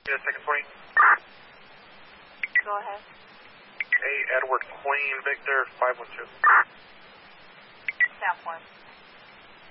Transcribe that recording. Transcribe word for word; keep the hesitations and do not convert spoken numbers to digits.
Yeah, second twenty. Go ahead. Hey, Edward Queen, Victor, five one two. Sound point.